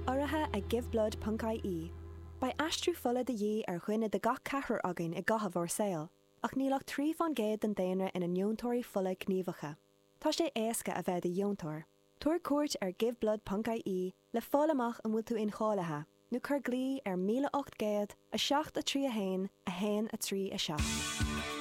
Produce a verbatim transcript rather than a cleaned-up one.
Orathe a giveblood dot I E. Ba astrú fola de dhé ar chuine de gach cethir againn i gcatha bhór saoil, ach nílach trí fan géad den daonra ina neontóirí fola gníomhacha. Tá sé éasca a bheith de dheontóir. Tuair cuairt ar giveblood dot I E le fálamach an bhfuil tú in chálathe, nó chur glí ar míle ocht géad a seacht a trí a hain a hain a trí a seacht.